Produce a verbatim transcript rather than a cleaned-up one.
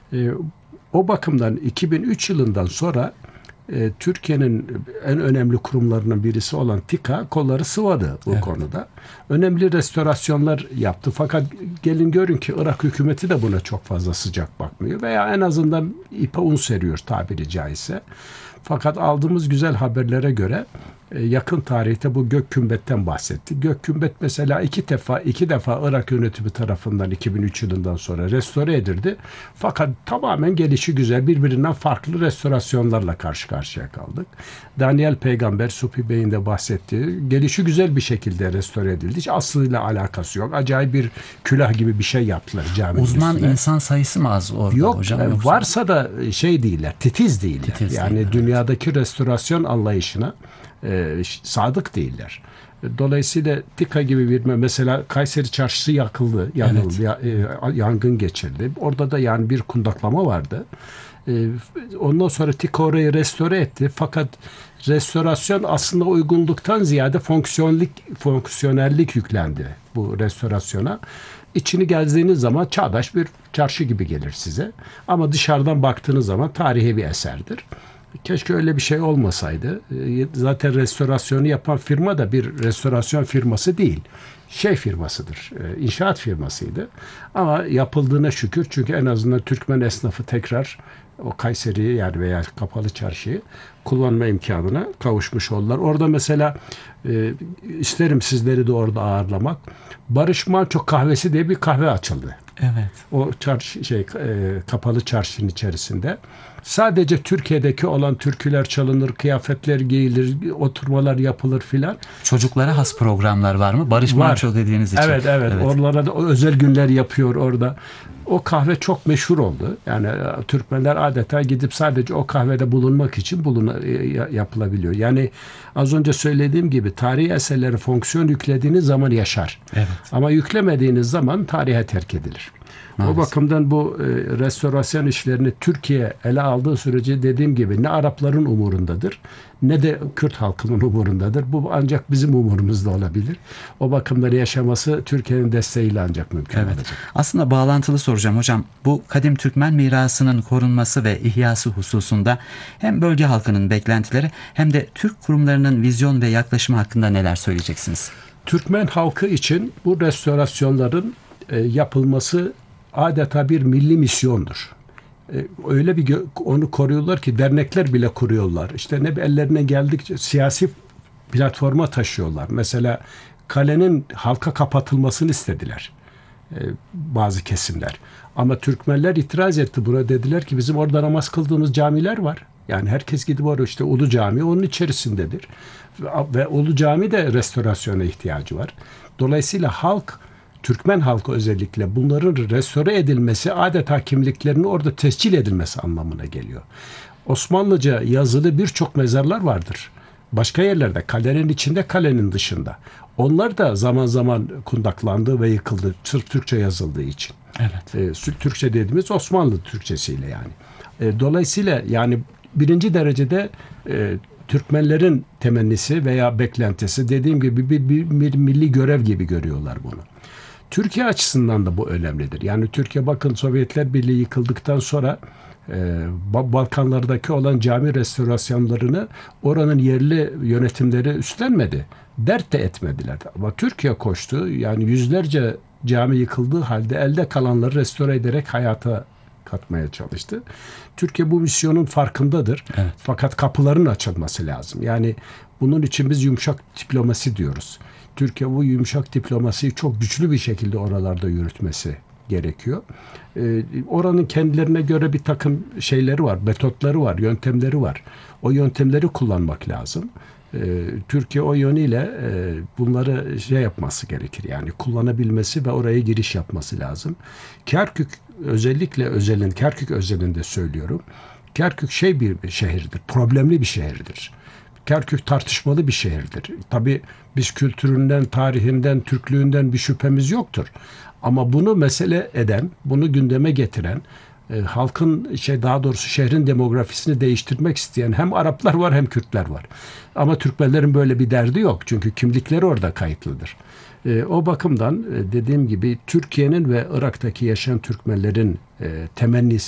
E, o bakımdan iki bin üç yılından sonra e, Türkiye'nin en önemli kurumlarından birisi olan TİKA kolları sıvadı bu evet. konuda. Önemli restorasyonlar yaptı. Fakat gelin görün ki Irak hükümeti de buna çok fazla sıcak bakmıyor veya en azından ipe un seriyor tabiri caizse. Fakat aldığımız güzel haberlere göre yakın tarihte bu gök kümbetten bahsetti. Gök kümbet mesela iki defa iki defa Irak yönetimi tarafından iki bin üç yılından sonra restore edildi. Fakat tamamen gelişi güzel birbirinden farklı restorasyonlarla karşı karşıya kaldık. Daniel Peygamber Supi Bey'in de bahsettiği gelişi güzel bir şekilde restore edildi. Hiç aslıyla alakası yok. Acayip bir külah gibi bir şey yaptılar caminin Uzman üstüne. insan sayısı mı az orada yok, hocam? Yok Yoksa... varsa da şey değiller, titiz değiller. Titiz yani değil, dünyadaki evet. restorasyon anlayışına e, sadık değiller. Dolayısıyla TİKA gibi bir mesela Kayseri Çarşısı yakıldı, yanıldı, evet. ya, e, yangın geçirdi. Orada da yani bir kundaklama vardı. E, ondan sonra TİKA orayı restore etti. Fakat restorasyon aslında uygunluktan ziyade fonksiyonellik, fonksiyonellik yüklendi bu restorasyona. İçini gezdiğiniz zaman çağdaş bir çarşı gibi gelir size. Ama dışarıdan baktığınız zaman tarihi bir eserdir. Keşke öyle bir şey olmasaydı. Zaten restorasyonu yapan firma da bir restorasyon firması değil. Şey firmasıdır, inşaat firmasıydı. Ama yapıldığına şükür çünkü en azından Türkmen esnafı tekrar o Kayseri'yi yani veya Kapalı Çarşı'yı kullanma imkanına kavuşmuş oldular. Orada mesela e, isterim sizleri de orada ağırlamak. Barış Manço kahvesi diye bir kahve açıldı. Evet. O çarşı şey e, Kapalı Çarşı'nın içerisinde. Sadece Türkiye'deki olan türküler çalınır, kıyafetler giyilir, oturmalar yapılır filan. Çocuklara has programlar var mı? Barış var. Manço dediğiniz için. Evet, evet. evet. Oralara da özel günler yapıyor orada. O kahve çok meşhur oldu. Yani Türkmenler adeta gidip sadece o kahvede bulunmak için bulun yapılabiliyor. Yani az önce söylediğim gibi tarihi eserlere fonksiyon yüklediğiniz zaman yaşar. Evet. Ama yüklemediğiniz zaman tarihe terk edilir. Maalesef. O bakımdan bu e, restorasyon işlerini Türkiye ele aldığı sürece dediğim gibi ne Arapların umurundadır ne de Kürt halkının umurundadır. Bu ancak bizim umurumuzda olabilir. O bakımları yaşaması Türkiye'nin desteğiyle ancak mümkün evet. olacak. Aslında bağlantılı soracağım hocam. Bu kadim Türkmen mirasının korunması ve ihyası hususunda hem bölge halkının beklentileri hem de Türk kurumlarının vizyon ve yaklaşımı hakkında neler söyleyeceksiniz? Türkmen halkı için bu restorasyonların e, yapılması adeta bir milli misyondur. Ee, öyle bir gö- onu koruyorlar ki dernekler bile kuruyorlar. İşte ne ellerine geldikçe siyasi platforma taşıyorlar. Mesela kalenin halka kapatılmasını istediler ee, bazı kesimler. Ama Türkmenler itiraz etti buna. Dediler ki bizim orada namaz kıldığımız camiler var. Yani herkes gidip oraya işte Ulu Cami onun içerisindedir. Ve, ve Ulu Cami de restorasyona ihtiyacı var. Dolayısıyla halk Türkmen halkı özellikle bunların restore edilmesi adeta kimliklerinin orada tescil edilmesi anlamına geliyor. Osmanlıca yazılı birçok mezarlar vardır. Başka yerlerde kalenin içinde kalenin dışında. Onlar da zaman zaman kundaklandı ve yıkıldı. Sırf Türkçe yazıldığı için. Evet. E, Türkçe dediğimiz Osmanlı Türkçesiyle yani. E, dolayısıyla yani birinci derecede e, Türkmenlerin temennisi veya beklentisi dediğim gibi bir, bir, bir milli görev gibi görüyorlar bunu. Türkiye açısından da bu önemlidir. Yani Türkiye bakın Sovyetler Birliği yıkıldıktan sonra e, Balkanlardaki olan cami restorasyonlarını oranın yerli yönetimleri üstlenmedi. Dert de etmediler. Ama Türkiye koştu. Yani yüzlerce cami yıkıldığı halde elde kalanları restore ederek hayata katmaya çalıştı. Türkiye bu misyonun farkındadır. Evet. Fakat kapıların açılması lazım. Yani bunun için biz yumuşak diplomasi diyoruz. Türkiye bu yumuşak diplomasiyi çok güçlü bir şekilde oralarda yürütmesi gerekiyor. Ee, oranın kendilerine göre bir takım şeyleri var, metotları var, yöntemleri var. O yöntemleri kullanmak lazım. Ee, Türkiye o yönüyle e, bunları şey yapması gerekir. Yani kullanabilmesi ve oraya giriş yapması lazım. Kerkük özellikle özelin, Kerkük özelinde söylüyorum. Kerkük şey bir, bir şehirdir, problemli bir şehirdir. Kerkük tartışmalı bir şehirdir. Tabii biz kültüründen, tarihinden, Türklüğünden bir şüphemiz yoktur. Ama bunu mesele eden, bunu gündeme getiren, e, halkın şey daha doğrusu şehrin demografisini değiştirmek isteyen hem Araplar var hem Kürtler var. Ama Türkmenlerin böyle bir derdi yok. Çünkü kimlikleri orada kayıtlıdır. E, o bakımdan e, dediğim gibi Türkiye'nin ve Irak'taki yaşayan Türkmenlerin e, temennisi